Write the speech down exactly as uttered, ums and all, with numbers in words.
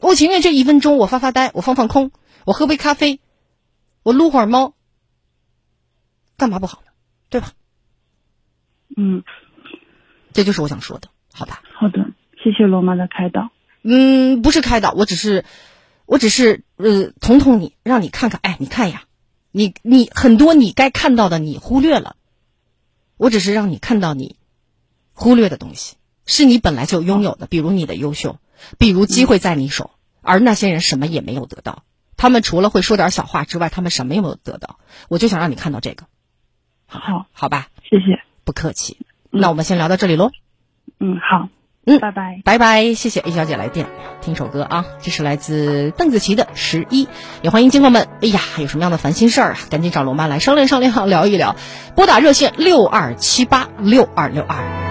我情愿这一分钟我发发呆，我放放空，我喝杯咖啡，我撸会儿猫，干嘛不好呢？对吧？ 嗯， 这就是我想说的，好吧？ 好的，谢谢罗妈的开导。 嗯，不是开导，我只是，我只是呃，捅捅你，让你看看，哎，你看呀，你你很多你该看到的你忽略了，我只是让你看到你忽略的东西，是你本来就拥有的，比如你的优秀，比如机会在你手，而那些人什么也没有得到，他们除了会说点小话之外，他们什么也没有得到，我就想让你看到这个。 好， 好吧， 谢谢， 不客气。那我们先聊到这里喽。 嗯，好， 嗯， 拜拜， 拜拜，谢谢 A 小姐来电，听首歌啊，这是来自邓紫棋的《十一》，也欢迎金朋友们，哎呀，有什么样的烦心事儿啊，赶紧找罗妈来商量商量，聊一聊，拨打热线六二七八六二六二。